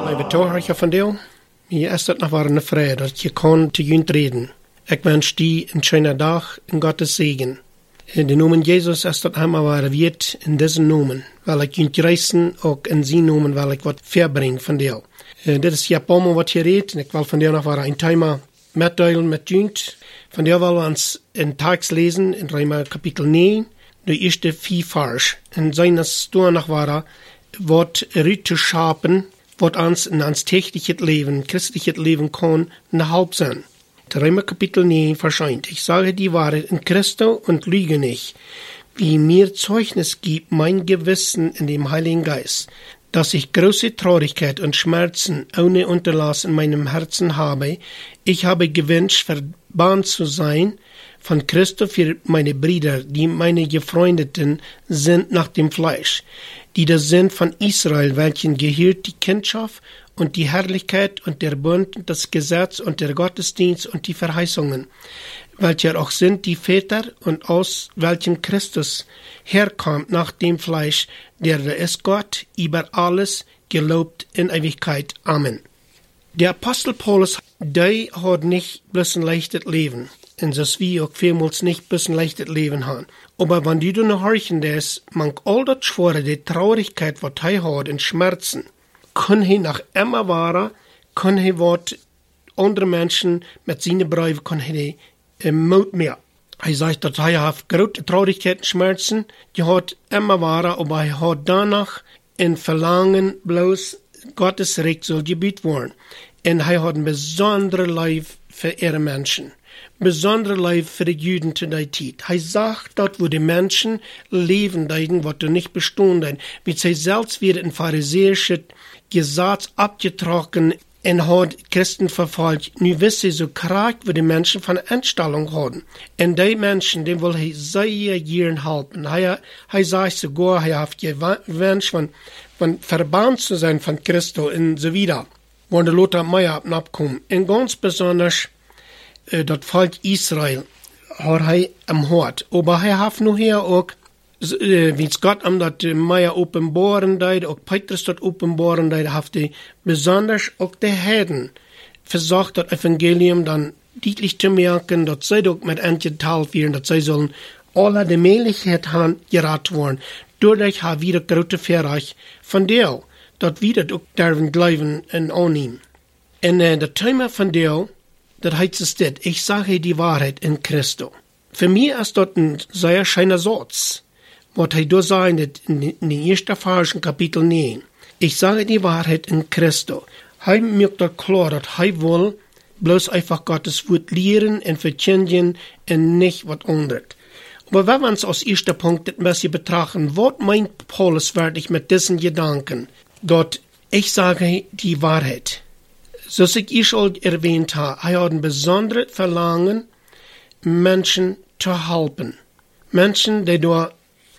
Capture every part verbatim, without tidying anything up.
Lieve toehoorder van deel, hier is het nog maar een vrede dat je kon te junt reden. Ik wens die een schöne dag en Gottes Segen. In de noemen Jezus is dat helemaal waar weet in deze noemen, wel ik junt reizen ook in zijn noemen wel ik wat verbring van deel. Uh, dit is ja pomo wat je reed en ik wil van deel nog maar een thema metdelen met junt. Van deel willen we ons in tags lezen in Römer kapitel negen, de eerste vier vers. En zijn is toen nog waar wat eruit te schapen, wat ons in ons tägliches Leben, christliches Leben kann, eine Halb sein. Römer Kapitel negen verschient. Ich sage die Wahrheit in Christo und lüge nicht, wie mir Zeugnis gibt mein Gewissen in dem Heiligen Geist, dass ich große Traurigkeit und Schmerzen ohne Unterlass in meinem Herzen habe. Ich habe gewünscht, verbannt zu sein von Christo für meine Brüder, die meine Gefreundeten sind nach dem Fleisch, die das sind von Israel, welchen gehört die Kindschaft und die Herrlichkeit und der Bund, das Gesetz und der Gottesdienst und die Verheißungen, welche auch sind die Väter und aus welchen Christus herkommt nach dem Fleisch, der ist Gott über alles gelobt in Ewigkeit. Amen. Der Apostel Paulus, der hat nicht bloß ein leichtes Leben, und das wir auch vielmals nicht bloß ein leichtes Leben haben. Aber wenn du noch horchen des, man all das Schwere, die Traurigkeit, was er hat, und Schmerzen, kann er nach immer wahren, kann er wat andere Menschen mit seinen Briefen, kann er im Mut mehr. Er sagt, dass er hat große Traurigkeit und Schmerzen, die hat immer wahren, aber er hat danach in Verlangen bloß Gottes Recht soll gebiet worden. Und er hat ein besonderer Leib für ihre Menschen. Besondere Leib für die Juden zu der Zeit. Er sagt dort, wo die Menschen leben, deiden, was du nicht bestehen, wie sie selbst wieder in pharisäisches Gesetz abgetrocknet und hat Christen verfolgt. Nu wisst ihr so krank, wo die Menschen von Einstellung haben. Und die Menschen, die will er sehr gern helfen. Er, er sagt sogar, er hat gewünscht, von, von verbannt zu sein von Christo und so wieder. Wo der Lothar Meier abkommt. Und ganz besonders, äh, das Volk Israel, hat er am Hort. Aber er hat nur hier auch, äh, wie es Gott am dat Meier openbaren deed, auch Petrus dat openbaren deed, hat er besonders auch die Heiden versucht, das Evangelium dann deutlich zu merken, dass sie doch mit eingeteilt werden, dass sie sollen alle die Möglichkeit haben, geraten worden. Dadurch hat wieder große Verreich von der, dat wir das auch dürfen glauben und annehmen. Und äh, das Thema von der, das heißt es dit, ich sage die Wahrheit in Christo. Für mich ist das ein sehr schöner Satz, was er da sagt in, in den ersten Versen Kapitel neun. Ich sage die Wahrheit in Christo. Er macht das klar, dass er will bloß einfach Gottes Wort lehren und verkündigen und nicht was anderes. Aber wenn wir uns als erster Punkt das ein bisschen betrachten, was meint Paulus wirklich mit diesen Gedanken? Dort, ich sage die Wahrheit. So wie ich schon erwähnt habe, er hat ein besonderes Verlangen, Menschen zu helfen. Menschen, die da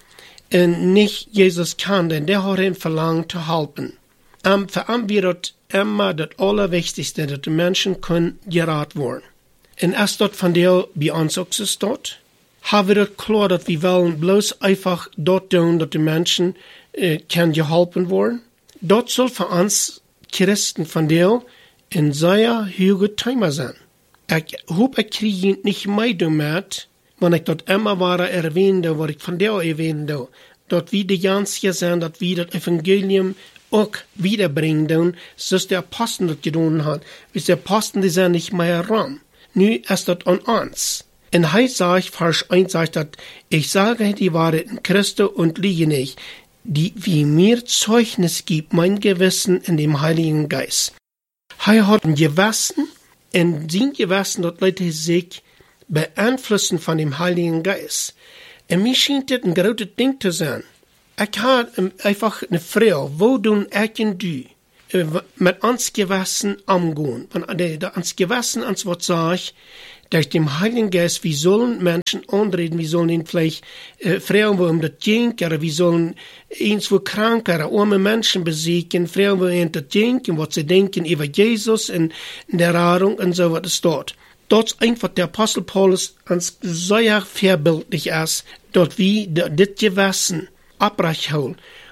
äh, nicht Jesus kannten, der hat ein Verlangen zu helfen. Um, für uns wird das immer das Allerwichtigste, dass die Menschen können geraten werden. Und erst dort von der bei uns auch so dort, haben wir das klar, dass wir wollen bloß einfach dort tun, dass die Menschen äh, können geholfen werden. Dort soll für uns Christen von der ein sehr hohes Thema sein. Ich hoffe, ich kriege nicht mehr damit, wenn ich dort immer war erwähnte, was ich von der erwähnte, dort wir die Ganze sind, dass wir das Evangelium auch wiederbringen, so dass der Apostel das getan hat. Wie der Apostel, die sind nicht mehr ran. Nu ist das an uns. Und heute sage ich, Vers eins sagt das, ich sage die Wahrheit in Christo und liege nicht, die wie mir Zeugnis gibt, mein Gewissen in dem Heiligen Geist. Er hat ein Gewissen, und sein Gewissen, dort Leute sich beeinflussen von dem Heiligen Geist. Und mir scheint das ein großes Ding zu sein. Ich habe einfach eine Frau, wo du ich und du mit uns Gewissen umgehen. Wenn uns Gewissen uns was sagt, durch den Heiligen Geist, wir sollen Menschen anreden, wir sollen ihnen vielleicht äh, Frauen, wo um das ging, oder wir sollen eins, wo kranke oder arme Menschen besiegen, Frauen, wo ihnen das ging, was sie denken über Jesus und der Erfahrung und so, was es dort. Dort ist einfach der Apostel Paulus uns sehr vorbildlich ist, dort wie das Gewissen abbrechen.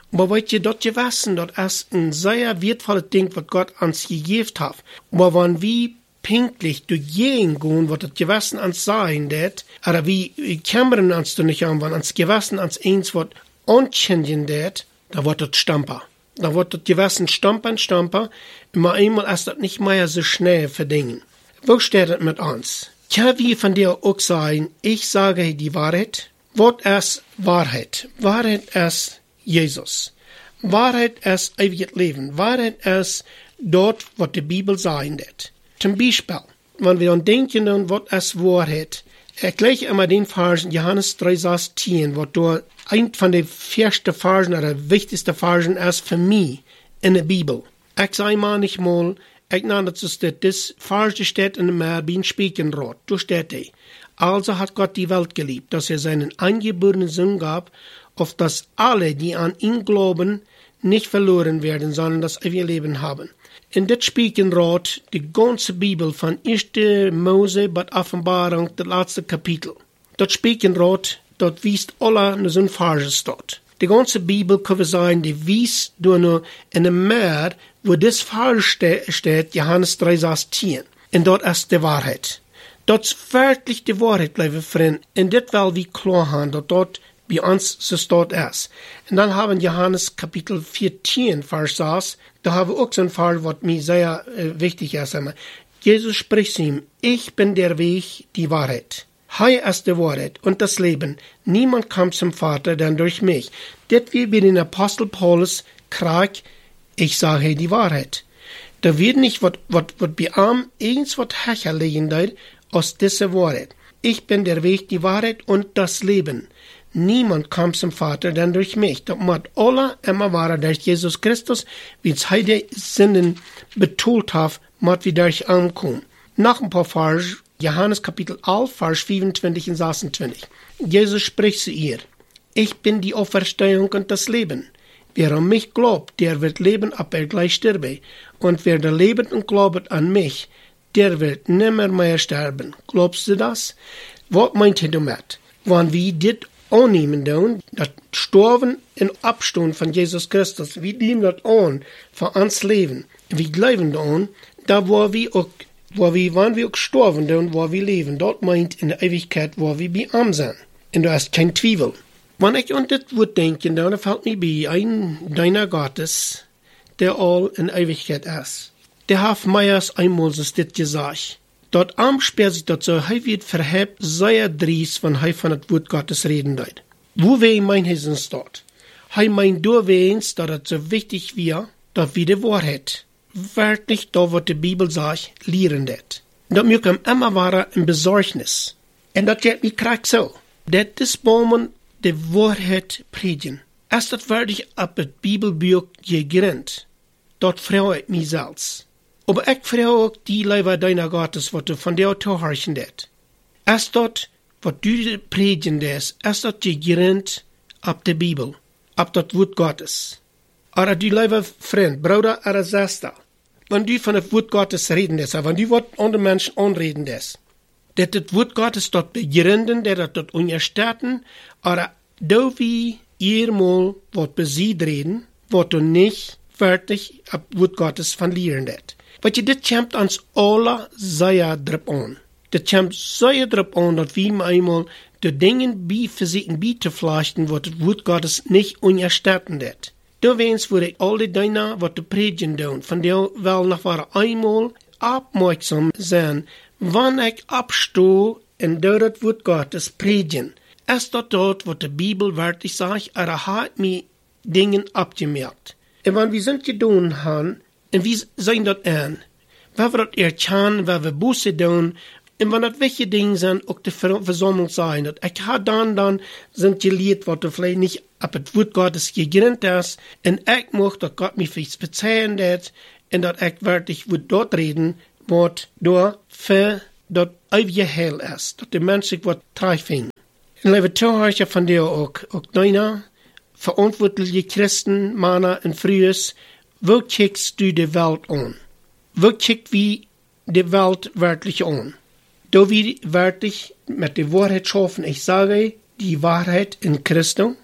Aber weet je, dat je wissen, dat is een zeer wertvolle ding wat Gott ons gegeven heeft. Maar wanneer we pinklich dagegen gehen, wat het gewissen ons sagen dat, oder we kämmern ons er nicht an, wenn ons gewissen ons eens wat anchangen dat, da wordt het stamper. Da wordt het gewissen stamper, stamper, maar eenmaal is dat nicht mehr so schnell verdingen. Wo steht het met ons? Kan wir von dir auch sagen, ich sage die Wahrheit? Wat is Wahrheit? Wahrheit ist Jesus. Wahrheit ist ewiges Leben. Wahrheit ist dort, was die Bibel sagen wird. Zum Beispiel, wenn wir dann denken, was ist Wahrheit, erkläre ich immer den Versen, Johannes drei sechzehn, was dort ein von den ersten Versen oder wichtigsten Versen ist für mich in der Bibel. Ich sage mal nicht mal, ich nenne das, das Vers steht in dem Meer wie ein Spiekenrad. Da steht er. Also hat Gott die Welt geliebt, dass er seinen eingeborenen Sohn gab, auf dass alle, die an ihn glauben, nicht verloren werden, sondern das ewige Leben haben. In dit Spiekenrad, die ganze Bibel von erster Mose bis Offenbarung, das letzte Kapitel. Das Spiekenrad, dort wiest alle nur so ein Vers dort. Die ganze Bibel können wir sagen, die wiest nur in dem Meer, wo das Vers steht, Johannes drei sechzehn. Und dort ist die Wahrheit. Dat is werkelijk de waarheid, lieve vriend. En dit wil we klar haben, dat dat bij ons zo staat is. En dan hebben we Johannes kapitel vierzehn, vers zes. Da haben wir auch so ein Fall, was mir sehr äh, wichtig ist. Jesus spricht zu ihm, ich bin der Weg, die Wahrheit. Hij ist die Wahrheit und das Leben. Niemand kommt zum Vater, denn durch mich. Dit wie bei den Apostel Paulus kriegt, ich sage die Wahrheit. Da wird nicht, was bei ihm eins was herlegen wird, aus dieser Wahrheit. Ich bin der Weg, die Wahrheit und das Leben. Niemand kommt zum Vater, denn durch mich. Das muss alle immer wahr durch Jesus Christus, wie es heute Sinnen betont hat, muss wir durch ankommen. Noch ein paar Vers, Johannes Kapitel elf, Vers fünfundzwanzig und sechsundzwanzig. Jesus spricht zu ihr, ich bin die Auferstehung und das Leben. Wer an mich glaubt, der wird leben, ab er gleich sterbe. Und wer da lebt und glaubt an mich, der wird nimmer mehr sterben. Glaubst du das? Was meint ihr damit? Wenn wir das annehmen, dann, das Sterben und Abstehen von Jesus Christus, wir nehmen das an für uns Leben. Wir glauben daran, da wo wir auch, wo wir, wann wir auch sterben, dann, wo wir leben, dort meint in der Ewigkeit, wo wir bei ihm sind. Und da ist kein Zweifel. Wenn ich an das Wort denke, dann fällt mir bei ein deiner Gottes, der all in Ewigkeit ist. Der hat mir einmal so das gesagt. Dort am sperrt sich dort so, er wird verhebt, sehr dries, wenn er von das Wort Gottes reden wird. Wo wir mein Hesen dort? Er meint nur wens, dass es so wichtig wäre, dass wir die Wahrheit, wirklich da, was die Bibel sagt, lehren det. Das mir kam immer war ein Besorgnis. Und das geht mir gerade so. Das ist Baumen die Wahrheit predigen. Erst das werde ich ab das Bibelbuch gegrennt. Dort freue ich mich selbst. Aber ich freue auch die Leiber deiner Gottes, was du von dir zuhören det. Erst dort, was du predigen des, erst dort gegrennt ab der Bibel, ab das Wort Gottes. Aber die Leiber Freund, Bruder oder Schwester, wenn du von das Wort Gottes reden des, wenn du was andere Menschen anreden des, dat das Wort Gottes dort begründen, dat das dort unterstützen, oder da wie ihr mal was besiegt reden, was du nicht fertig ab Wort Gottes von lehren det. Weil je, dit kommt uns alle sehr drauf an. Dit kommt sehr drauf an, dass wir einmal die Dinge bei versuchen, bei zu flechten, was das Wort Gottes nicht unterstützen det. Da wens würde ich all die Dinge, was du predigen tun, von der will noch war einmal aufmerksam sein, wann ich abstehe und durch das Wort Gottes predigen. Ist das dort, was die Bibel wörtlich sagt, er hat mir Dinge abgemerkt. Und wenn wir sind getan haben, und wir sehen das an, wenn wir das erkennen, wenn wir Buße tun, und wenn das welche Dinge sind, auch die Versammlung sein, dass ich habe dann, dann sind gelehrt, was du vielleicht nicht ab das Wort Gottes gegrinnt ist, und ich möchte, dass Gott mich vielleicht verzeihen wird, und dass ich wirklich wird dort reden, was da für das ewige Heil ist, dass die Menschen was treffen. Und liebe Zuhörer von dir auch, auch deiner, verantwortliche Christen, Männer und Frühes, wo kickst du die Welt an? Wo kickt wie die Welt wirklich an? Da wir wirklich mit der Wahrheit schaffen, ich sage, die Wahrheit in Christus,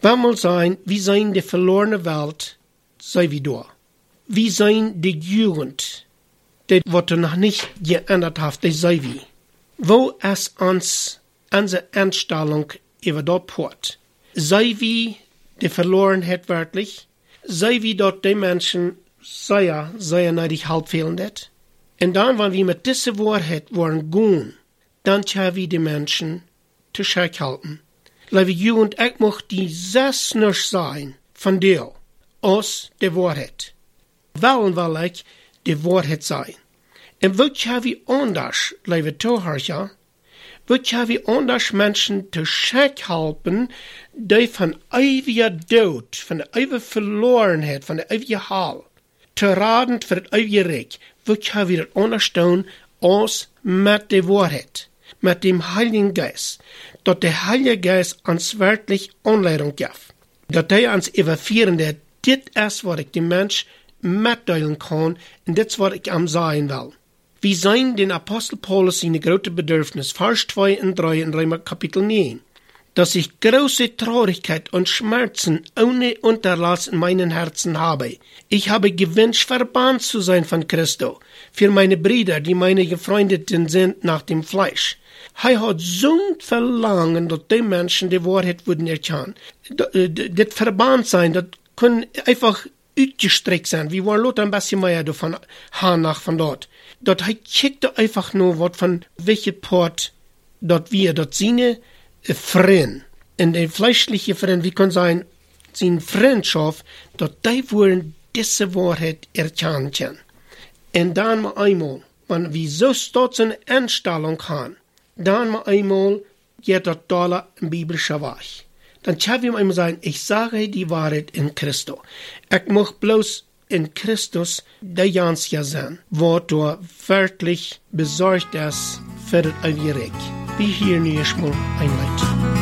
Wenn mal sein, wie sein die verlorene Welt, sei wie da. Wie sein die Jugend, die was du noch nicht geändert hast, die sei wie. Wo es uns unsere Einstellung über dort port. Sei wie die Verlorenheit wirklich, sei wie dort die Menschen, sei ja, sei ja nicht halbfehlend. Und dann, wenn wir mit dieser Wahrheit wollen gehen, dann können wir die Menschen zu Schreck halten. Liebe Jugend, ich möchte die Sessner sein von dir, aus der Wahrheit. Wollen will ich die Wahrheit sein. Und wo können wir anders, liebe Zuhörer, wo können wir anders Menschen zu Schreck halten, die von ewiger Tod, von der ewigen Verlorenheit, von der ewigen Hall, zu raten für das ewige Reich, wo können wir das anders tun, als mit der Wahrheit, mit dem Heiligen Geist, dass der Heilige Geist uns wirklich Anleitung gibt, dass er uns überführen wird, das ist, was ich dem Mensch mitteilen kann, und das ist, was ich am sagen will. Wir sehen den Apostel Paulus seine große Bedürfnis, Vers zwei und drei in Römer Kapitel neun, dass ich große Traurigkeit und Schmerzen ohne Unterlass in meinem Herzen habe. Ich habe gewünscht, verbannt zu sein von Christo, für meine Brüder, die meine Gefreundeten sind nach dem Fleisch. Er hat so ein Verlangen, dass die Menschen die Wahrheit würden erkennen. Das Verbannt sein, das kann einfach uitgestreckt sein. Wir wollen Lothar ein bisschen mehr davon haben nach von dort. Dort er kickt einfach nur was von welchem Port dort wir dort seine Freund in der fleischliche Freund, wie kann sein, seine Freundschaft, dort die wollen diese Wahrheit erkennen können. Und dann mal einmal, wenn wir so stolz eine Einstellung haben, dann mal einmal geht dort da ein biblischer Weg. Dann können wir einmal sagen, ich sage die Wahrheit in Christus. Ich muss bloß in Christus der Jansja sein, wo du wirklich besorgt ist für das ewige Reich. Wie hier nu erstmal ein Lied.